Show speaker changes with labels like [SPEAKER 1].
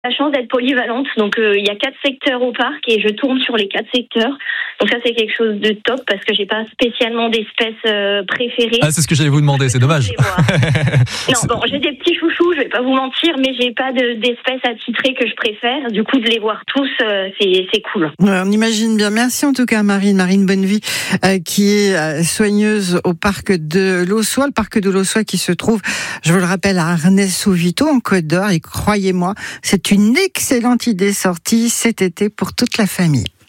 [SPEAKER 1] la chance d'être polyvalente, donc il y a 4 secteurs au parc et je tourne sur les 4 secteurs. Donc ça c'est quelque chose de top parce que j'ai pas spécialement d'espèces préférées.
[SPEAKER 2] Ah, c'est ce que j'allais vous demander, c'est dommage.
[SPEAKER 1] Non, bon, j'ai des petits chouchous, je vais pas vous mentir, mais j'ai pas d'espèces attitrées que je préfère. Du coup, de les voir tous, c'est cool.
[SPEAKER 3] Ouais, on imagine bien. Merci en tout cas Marine Bonnevie, qui est soigneuse au parc de l'Aussois. Le parc de l'Aussois qui se trouve, je vous le rappelle, à Arnay-sous-Vito, en Côte d'Or. Et croyez-moi, c'est une excellente idée sortie cet été pour toute la famille.